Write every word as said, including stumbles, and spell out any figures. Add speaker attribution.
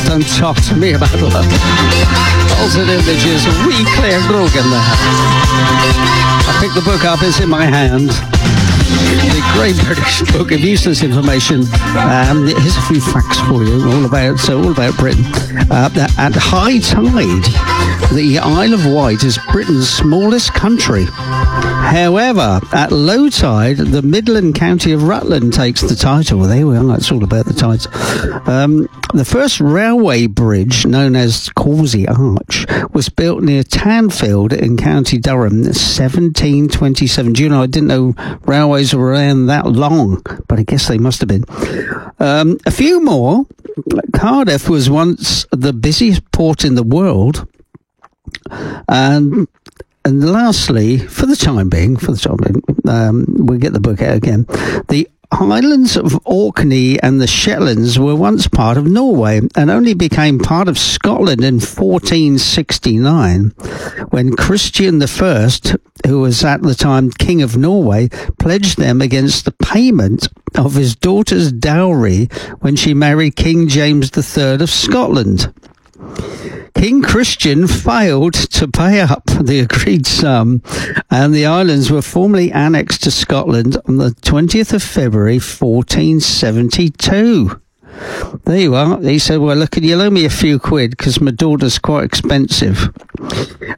Speaker 1: don't talk to me about love. Altered Images, wee Claire Grogan there. I picked the book up, it's in my hand. The Great British Book of Useless Information. Um, here's a few facts for you, all about so all about Britain. Uh, at high tide, the Isle of Wight is Britain's smallest country. However, at low tide, the Midland County of Rutland takes the title. Well, there we are. It's all about the tides. Um, the first railway bridge, known as Causey Arch, was built near Tanfield in County Durham in seventeen twenty-seven. Do you know, I didn't know railways were around that long, but I guess they must have been. Um, a few more. Cardiff was once the busiest port in the world. And... And lastly, for the time being, for the time being, um, we'll get the book out again. The islands of Orkney and the Shetlands were once part of Norway and only became part of Scotland in fourteen sixty-nine, when Christian the First, who was at the time King of Norway, pledged them against the payment of his daughter's dowry when she married King James the Third of Scotland. King Christian failed to pay up the agreed sum, and the islands were formally annexed to Scotland on the twentieth of February fourteen seventy-two. There you are. He said, well, look, you'll owe me a few quid because my daughter's quite expensive.